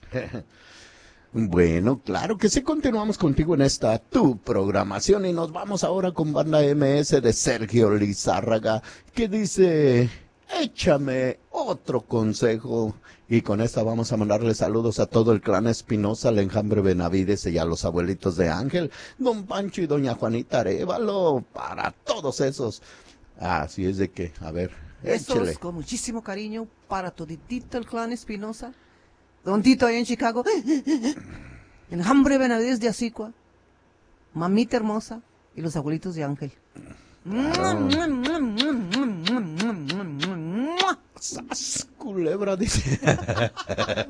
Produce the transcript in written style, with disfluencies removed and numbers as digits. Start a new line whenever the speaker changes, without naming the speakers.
Bueno, claro que sí, continuamos contigo en esta tu programación y nos vamos ahora con Banda MS de Sergio Lizárraga, que dice, échame otro consejo. Y con esta vamos a mandarle saludos a todo el clan Espinosa, al enjambre Benavides y a los abuelitos de Ángel, don Pancho y doña Juanita Arévalo, para todos esos. Así es de que, a ver,
Besos
échele.
con muchísimo cariño para toditito el clan Espinosa, don Tito ahí en Chicago, enjambre Benavides de Asicua, mamita hermosa y los abuelitos de Ángel.
Claro. ¡Sas, culebra! Dice.